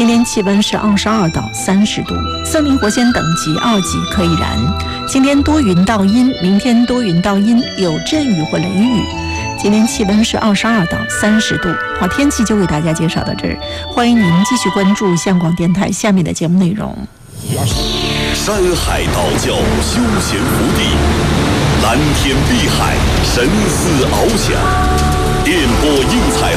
今天气温是22到30度，森林活鲜等级2级可以燃。今天多云到阴，明天多云到阴，有阵雨或雷雨。今天气温是22到30度。好，天气就为大家介绍到这儿，欢迎您继续关注香港电台下面的节目内容。 山海道教休闲福地，蓝天碧海，神思翱翔，电波映彩